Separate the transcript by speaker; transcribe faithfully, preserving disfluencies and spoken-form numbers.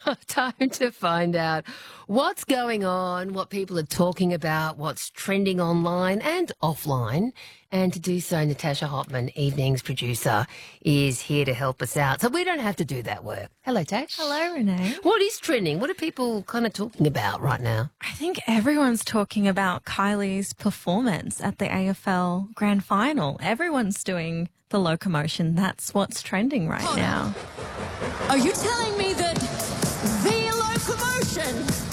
Speaker 1: Time to find out what's going on, what people are talking about, what's trending online and offline. And to do so, Natasha Hopman, evening's producer, is here to help us out. So we don't have to do that work. Hello, Tash.
Speaker 2: Hello, Renee.
Speaker 1: What is trending? What are people kind of talking about right now?
Speaker 2: I think everyone's talking about Kylie's performance at the A F L Grand Final. Everyone's doing the locomotion. That's what's trending right now.
Speaker 3: Are you telling me that the locomotion